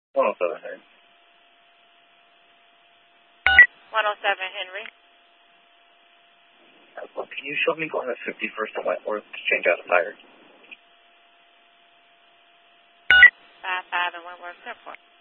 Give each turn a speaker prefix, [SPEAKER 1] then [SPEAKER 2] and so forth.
[SPEAKER 1] 107 Henry.
[SPEAKER 2] 107 Henry.
[SPEAKER 1] Well, can you show me going at 51st and Wentworth to change out a tire?
[SPEAKER 2] 55 and Wentworth, 10-4.